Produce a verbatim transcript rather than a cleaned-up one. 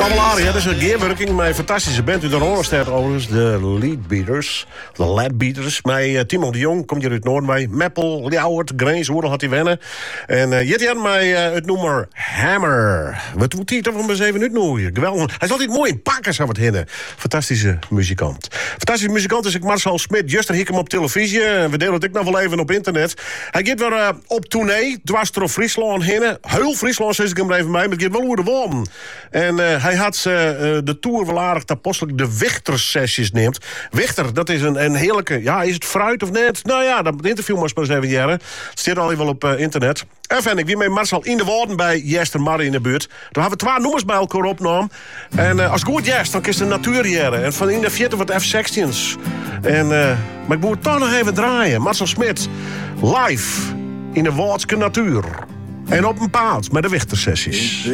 Tabellari, dat is een gearworking met een fantastische band uit de Ronenstad overigens. De Leadbeaters. De Leadbeaters. Met uh, Timo de Jong, komt hier uit Noordwijk. Meppel, Ljouwert, Greens, Hoerdel had hij wennen. En uh, Jitty had mij uh, het nummer Hammer. Wat moet hij er van eens even uitnoeien? Geweldig. Hij is altijd mooi in pakken, zou het hinnen. Fantastische muzikant. Fantastische muzikant is ik Marcel Smit. Juster hik hem op televisie. We delen het ook nog wel even op internet. Hij gaat weer uh, op tournee. Dwars door Friesland hinnen. Heel Friesland zit ik hem er even bij. Maar het gaat wel hoe de won. En uh, hij had uh, de tour wel aardig tapostelijk de Wichter-sessies neemt. Wichter, dat is een, een heerlijke... Ja, is het fruit of net? Nou ja, dat interview maar eens even jaren. Het staat al wel op uh, internet. En vind ik weer met Marcel in de woorden bij Jester Marre in de buurt. Toen hebben we twee nummers bij elkaar opgenomen. En uh, als goed Jester, dan is de natuur jaren. En van in de vierde wat F zestien's. En, uh, maar ik moet toch nog even draaien. Marcel Smit, live in de Woordske natuur. En op een paard met de Wichter-sessies.